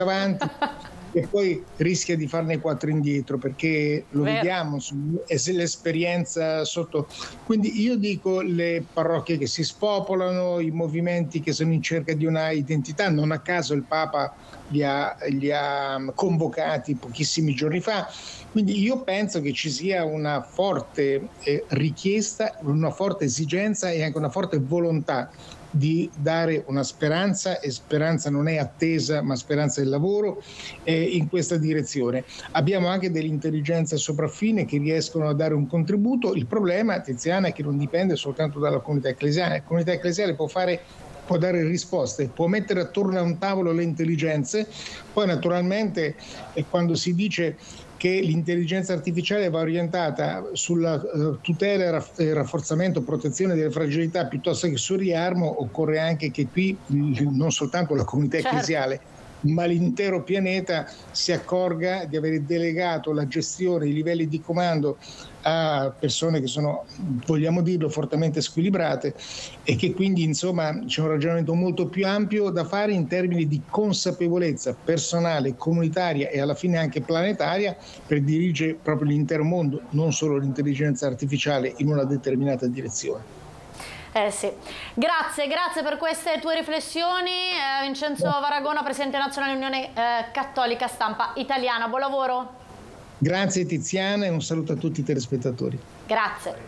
avanti e poi rischia di farne 4 indietro, perché lo vediamo, è l'esperienza sotto. Quindi io dico, le parrocchie che si spopolano, i movimenti che sono in cerca di una identità, non a caso il Papa li ha convocati pochissimi giorni fa. Quindi io penso che ci sia una forte richiesta, una forte esigenza e anche una forte volontà di dare una speranza, e speranza non è attesa ma speranza del lavoro, in questa direzione. Abbiamo anche delle intelligenze sopraffine che riescono a dare un contributo. Il problema, Tiziana, è che non dipende soltanto dalla comunità ecclesiale. La comunità ecclesiale può dare risposte, può mettere attorno a un tavolo le intelligenze. Poi naturalmente quando si dice che l'intelligenza artificiale va orientata sulla tutela e rafforzamento, protezione delle fragilità piuttosto che sul riarmo, occorre anche che qui non soltanto la comunità ecclesiale, ma l'intero pianeta si accorga di aver delegato la gestione, i livelli di comando a persone che sono, vogliamo dirlo, fortemente squilibrate, e che quindi insomma c'è un ragionamento molto più ampio da fare in termini di consapevolezza personale, comunitaria e alla fine anche planetaria, per dirigere proprio l'intero mondo, non solo l'intelligenza artificiale, in una determinata direzione. Sì. Grazie per queste tue riflessioni, Vincenzo Varagona, Presidente nazionale Unione Cattolica Stampa Italiana. Buon lavoro. Grazie Tiziana e un saluto a tutti i telespettatori. Grazie.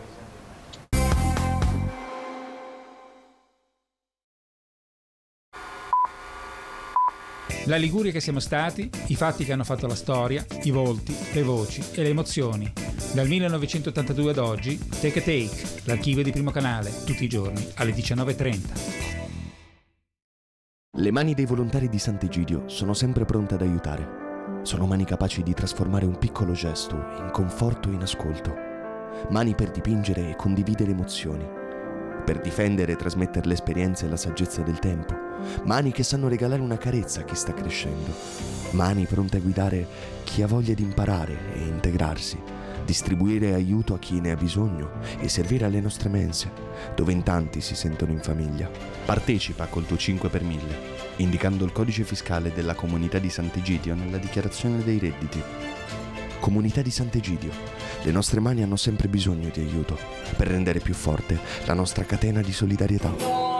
La Liguria che siamo stati, i fatti che hanno fatto la storia, i volti, le voci e le emozioni. Dal 1982 ad oggi, Take a Take, l'archivio di Primo Canale, tutti i giorni alle 19:30. Le mani dei volontari di Sant'Egidio sono sempre pronte ad aiutare. Sono mani capaci di trasformare un piccolo gesto in conforto e in ascolto. Mani per dipingere e condividere emozioni. Per difendere e trasmettere l'esperienza e la saggezza del tempo. Mani che sanno regalare una carezza a chi sta crescendo. Mani pronte a guidare chi ha voglia di imparare e integrarsi. Distribuire aiuto a chi ne ha bisogno e servire alle nostre mense, dove in tanti si sentono in famiglia. Partecipa col tuo 5 per 1000, indicando il codice fiscale della Comunità di Sant'Egidio nella dichiarazione dei redditi. Comunità di Sant'Egidio, le nostre mani hanno sempre bisogno di aiuto per rendere più forte la nostra catena di solidarietà.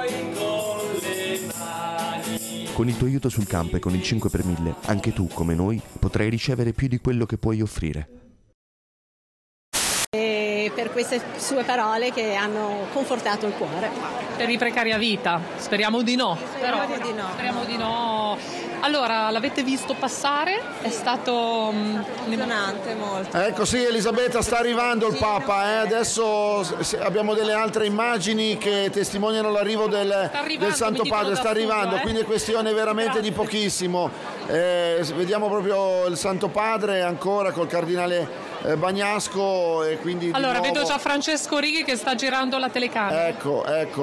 Con il tuo aiuto sul campo e con il 5 per 1000, anche tu, come noi, potrai ricevere più di quello che puoi offrire. E per queste sue parole che hanno confortato il cuore. Per i precari a vita, speriamo di no. Speriamo di no. Allora, l'avete visto passare? È stato emozionante molto. Ecco, sì, Elisabetta, sta arrivando il Papa. Adesso abbiamo delle altre immagini che testimoniano l'arrivo del Santo Padre. Sta arrivando, quindi è questione veramente di pochissimo. Vediamo proprio il Santo Padre ancora col cardinale Bagnasco, e quindi allora nuovo... vedo già Francesco Righi che sta girando la telecamera. Ecco.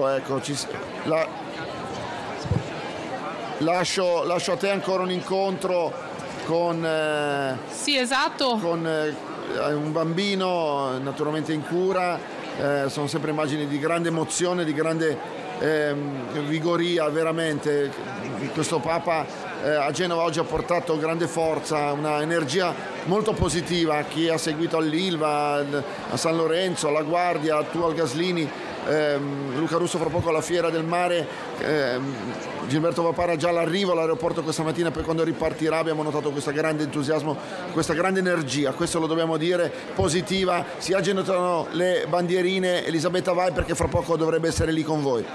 Lascio a te ancora un incontro con sì, esatto, con un bambino naturalmente in cura. Sono sempre immagini di grande emozione, di grande vigoria, veramente. Questo Papa a Genova oggi ha portato grande forza, una energia molto positiva a chi ha seguito all'Ilva, a San Lorenzo, alla Guardia, tu al Gaslini, Luca Russo fra poco alla Fiera del Mare, Gilberto Vapara già all'arrivo all'aeroporto questa mattina. Poi quando ripartirà abbiamo notato questo grande entusiasmo, questa grande energia, questo lo dobbiamo dire, positiva. Si agitano le bandierine. Elisabetta, vai, perché fra poco dovrebbe essere lì con voi.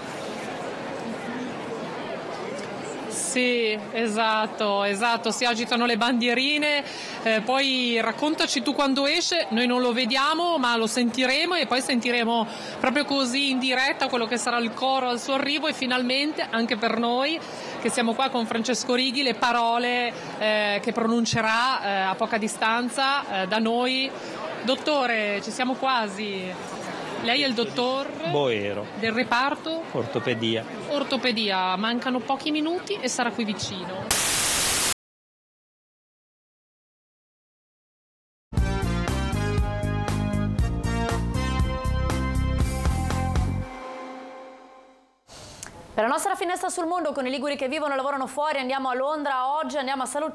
Sì, esatto, si agitano le bandierine, poi raccontaci tu quando esce, noi non lo vediamo ma lo sentiremo, e poi sentiremo proprio così in diretta quello che sarà il coro al suo arrivo, e finalmente anche per noi che siamo qua con Francesco Righi le parole che pronuncerà a poca distanza da noi. Dottore, ci siamo quasi. Lei è il dottor Boero del reparto ortopedia, mancano pochi minuti e sarà qui vicino. Per la nostra finestra sul mondo, con i liguri che vivono e lavorano fuori, andiamo a Londra oggi, andiamo a salutare